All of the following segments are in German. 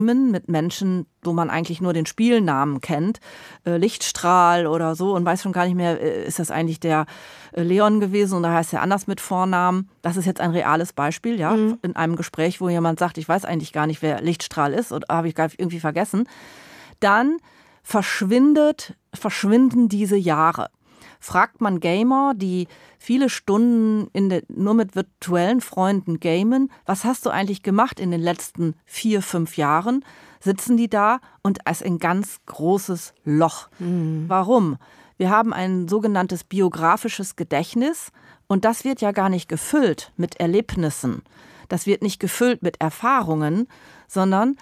mit Menschen, wo man eigentlich nur den Spielnamen kennt, Lichtstrahl oder so und weiß schon gar nicht mehr, ist das eigentlich der Leon gewesen und da heißt er anders mit Vornamen. Das ist jetzt ein reales Beispiel, ja, in einem Gespräch, wo jemand sagt, ich weiß eigentlich gar nicht, wer Lichtstrahl ist oder habe ich gar irgendwie vergessen. Dann verschwinden diese Jahre. Fragt man Gamer, die viele Stunden nur mit virtuellen Freunden gamen, was hast du eigentlich gemacht in den letzten 4, 5 Jahren? Sitzen die da und es ist ein ganz großes Loch. Warum? Wir haben ein sogenanntes biografisches Gedächtnis und das wird ja gar nicht gefüllt mit Erlebnissen. Das wird nicht gefüllt mit Erfahrungen, sondern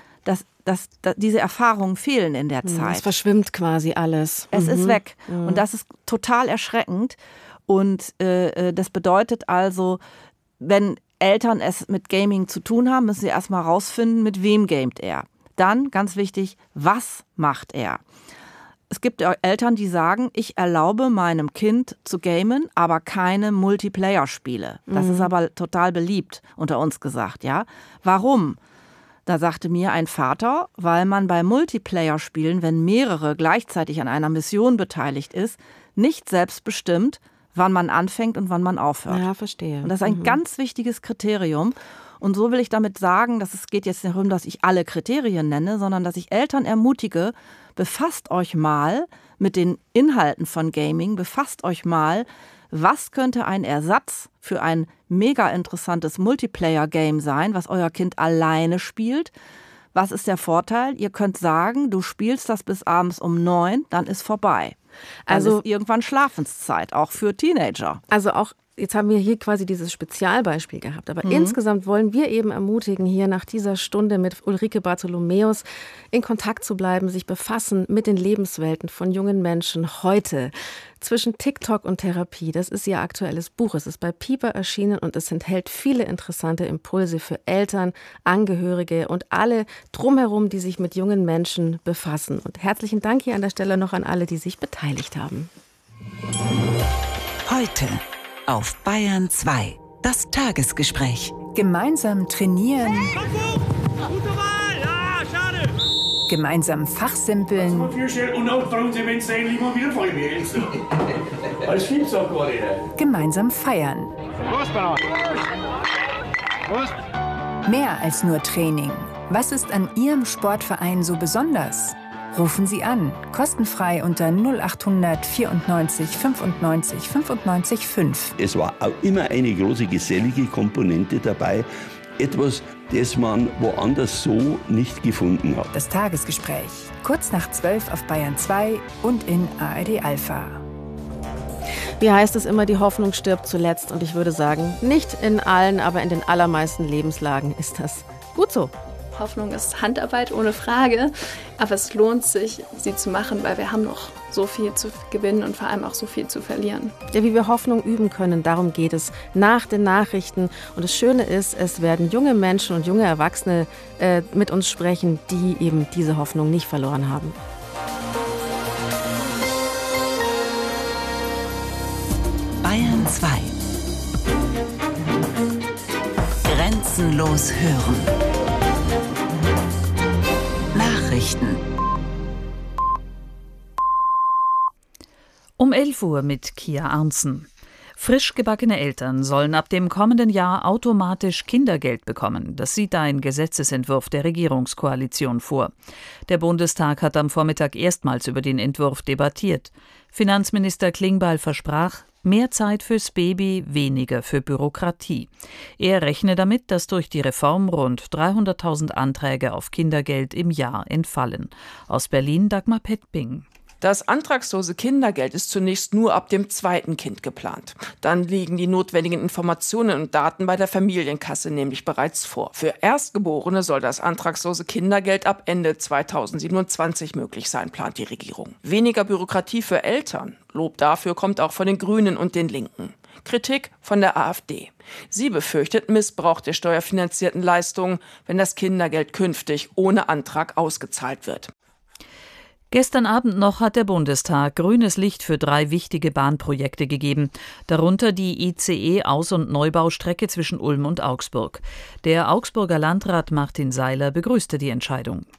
diese Erfahrungen fehlen in der Zeit. Es verschwimmt quasi alles. Es ist weg. Und das ist total erschreckend. Und das bedeutet also, wenn Eltern es mit Gaming zu tun haben, müssen sie erstmal rausfinden, mit wem gamet er. Dann, ganz wichtig, was macht er? Es gibt Eltern, die sagen, ich erlaube meinem Kind zu gamen, aber keine Multiplayer-Spiele. Das ist aber total beliebt, unter uns gesagt, ja. Warum? Da sagte mir ein Vater, weil man bei Multiplayer-Spielen, wenn mehrere gleichzeitig an einer Mission beteiligt ist, nicht selbst bestimmt, wann man anfängt und wann man aufhört. Ja, verstehe. Und das ist ein ganz wichtiges Kriterium. Und so will ich damit sagen, dass es geht jetzt nicht darum, dass ich alle Kriterien nenne, sondern dass ich Eltern ermutige, befasst euch mal mit den Inhalten von Gaming, befasst euch mal, was könnte ein Ersatz für ein mega interessantes Multiplayer-Game sein, was euer Kind alleine spielt? Was ist der Vorteil? Ihr könnt sagen, du spielst das bis abends um 9, dann ist vorbei. Also ist irgendwann Schlafenszeit, auch für Teenager. Also auch, jetzt haben wir hier quasi dieses Spezialbeispiel gehabt, aber insgesamt wollen wir eben ermutigen, hier nach dieser Stunde mit Ulrike Bartholomäus in Kontakt zu bleiben, sich befassen mit den Lebenswelten von jungen Menschen heute. Zwischen TikTok und Therapie, das ist ihr aktuelles Buch. Es ist bei Piper erschienen und es enthält viele interessante Impulse für Eltern, Angehörige und alle drumherum, die sich mit jungen Menschen befassen. Und herzlichen Dank hier an der Stelle noch an alle, die sich beteiligt haben. Heute auf Bayern 2, das Tagesgespräch. Gemeinsam trainieren. Gemeinsam fachsimpeln. Gemeinsam feiern. Mehr als nur Training. Was ist an Ihrem Sportverein so besonders? Rufen Sie an, kostenfrei unter 0800 94 95 95 5. Es war auch immer eine große gesellige Komponente dabei. Etwas, das man woanders so nicht gefunden hat. Das Tagesgespräch. Kurz nach 12 auf Bayern 2 und in ARD Alpha. Wie heißt es immer, die Hoffnung stirbt zuletzt. Und ich würde sagen, nicht in allen, aber in den allermeisten Lebenslagen ist das gut so. Hoffnung ist Handarbeit, ohne Frage. Aber es lohnt sich, sie zu machen, weil wir haben noch so viel zu gewinnen und vor allem auch so viel zu verlieren. Ja, wie wir Hoffnung üben können, darum geht es nach den Nachrichten. Und das Schöne ist, es werden junge Menschen und junge Erwachsene mit uns sprechen, die eben diese Hoffnung nicht verloren haben. Bayern 2. Grenzenlos hören. Nachrichten. Um 11 Uhr mit Kia Arnzen. Frisch gebackene Eltern sollen ab dem kommenden Jahr automatisch Kindergeld bekommen. Das sieht ein Gesetzesentwurf der Regierungskoalition vor. Der Bundestag hat am Vormittag erstmals über den Entwurf debattiert. Finanzminister Klingbeil versprach, mehr Zeit fürs Baby, weniger für Bürokratie. Er rechne damit, dass durch die Reform rund 300.000 Anträge auf Kindergeld im Jahr entfallen. Aus Berlin Dagmar Pettbing. Das antragslose Kindergeld ist zunächst nur ab dem 2. Kind geplant. Dann liegen die notwendigen Informationen und Daten bei der Familienkasse nämlich bereits vor. Für Erstgeborene soll das antragslose Kindergeld ab Ende 2027 möglich sein, plant die Regierung. Weniger Bürokratie für Eltern. Lob dafür kommt auch von den Grünen und den Linken. Kritik von der AfD. Sie befürchtet Missbrauch der steuerfinanzierten Leistungen, wenn das Kindergeld künftig ohne Antrag ausgezahlt wird. Gestern Abend noch hat der Bundestag grünes Licht für 3 wichtige Bahnprojekte gegeben, darunter die ICE-Aus- und Neubaustrecke zwischen Ulm und Augsburg. Der Augsburger Landrat Martin Seiler begrüßte die Entscheidung.